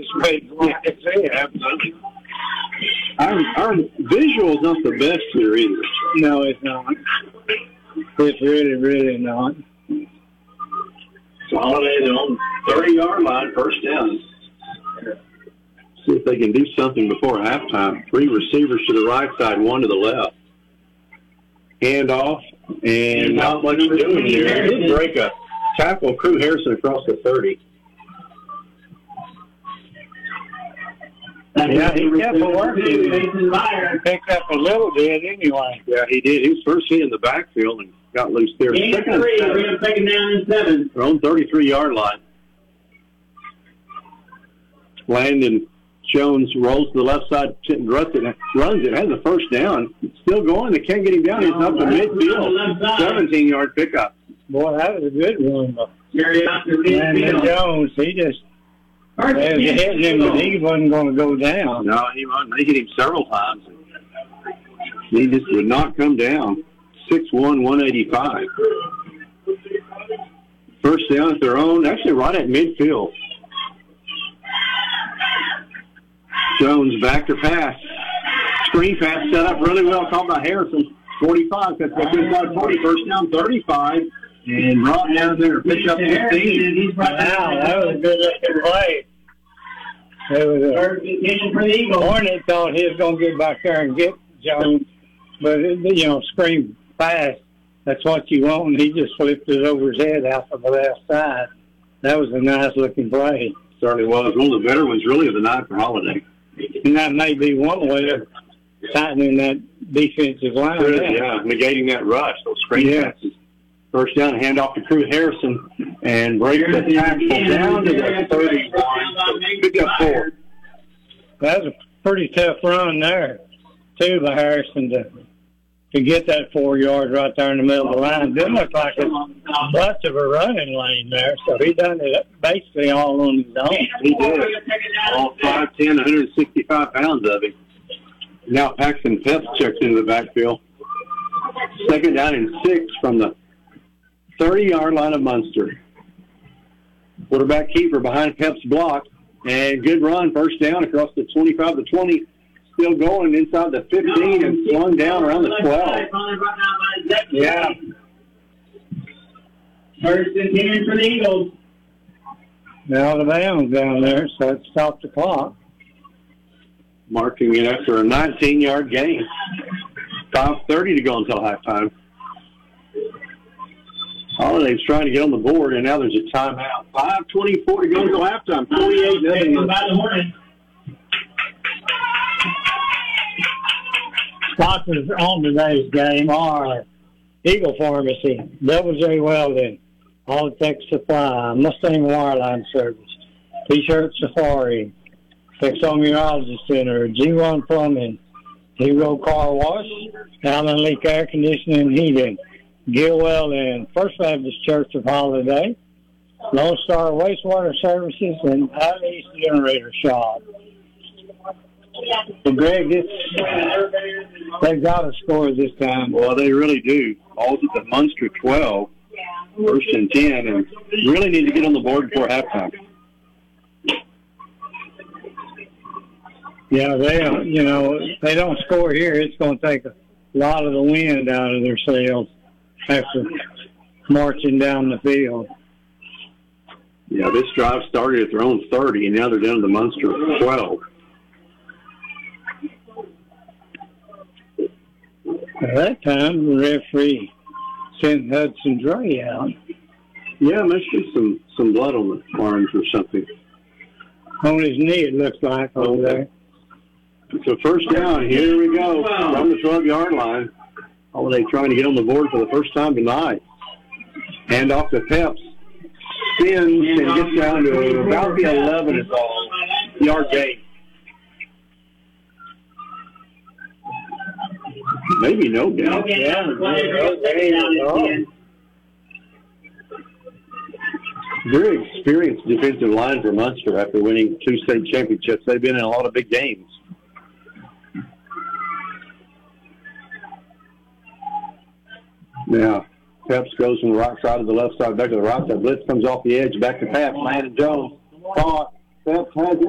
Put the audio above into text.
Absolutely. Our visual's not the best here either. No, it's not. It's really, really not. Holiday on 30-yard line, first down. See if they can do something before halftime. 3 receivers to the right side, 1 to the left. Hand off, and not much doing here. He did break a tackle. Crew Harrison across the 30. Yeah, he kept working. Picked up a little bit anyway. Yeah, he did. He was first hit in the backfield and got loose there. Second down and 7. Their own 33-yard line. Landon Jones rolls to the left side, runs it, has a first down. It's still going. They can't get him down. He's up to midfield. 17-yard pickup. Boy, that was a good one. Landon Jones, he just was hitting him, but he wasn't going to go down. No, he wasn't. They hit him several times. He just would not come down. 6'1", 185. First down at their own, actually right at midfield. Jones back to pass. Screen pass set up really well, called by Harrison. 45, that's what he's got 40. First down, 35. And brought down there to pick up 15. Wow, that was a good looking play. It was a Hornet thought he was going to get back there and get Jones, but, screen pass, that's what you want, and he just flipped it over his head out from the left side. That was a nice looking play. Certainly was. One of the better ones really of the night for Holiday. And that may be one way of tightening that defensive line. Yeah, negating that rush, those screen passes. First down, hand off to Crew Harrison, and break the tackle down to the 31. Pick up 4. That was a pretty tough run there, too, by Harrison to get that 4 yards right there in the middle of the line. Didn't look like a much of a running lane there, so he done it basically all on his own. He did. All 5'10", 165 pounds of him. Now Paxton Peps checks into the backfield. Second down and 6 from the 30-yard line of Munster. Quarterback keeper behind Pep's block. And good run, first down across the 25 to 20. Still going inside the 15 and swung down around the 12. Yeah. First and 10 for the Eagles. Now the bounds down there, so it stopped the clock. Marking it after a 19-yard gain. 5:30 to go until halftime. Holiday's trying to get on the board, and now there's a timeout. 5:24 to go until halftime. 48-0. Sponsors on today's game are Eagle Pharmacy, Double J Welding, All Tech Supply, Mustang Wireline Service, T-Shirt Safari, Texomeology Center, G1 Plumbing, Hero Car Wash, Allen Leak Air Conditioning and Heating, Gil Welding, First Baptist Church of Holiday, Lone Star Wastewater Services, and Out East Generator Shop. So, Greg, they've got to score this time. Well, they really do. All's at the Munster 12, first and 10, and really need to get on the board before halftime. Yeah, they don't score here, it's going to take a lot of the wind out of their sails after marching down the field. Yeah, this drive started at their own 30, and now they're down to the Munster 12. At that time, the referee sent Hudson Dre out. Yeah, must be some blood on the arms or something. On his knee, it looks like, over there. So first down, here we go, from the 12-yard line. Holiday trying to get on the board for the first time tonight. Hand off to Peps. Spins and gets down to about the 11-yard gain. Maybe no doubt. Very experienced defensive line for Munster after winning 2 state championships. They've been in a lot of big games. Now, Peps goes from the right side to the left side, back to the right side. Blitz comes off the edge, back to pass. Landon Jones caught. Peps has it.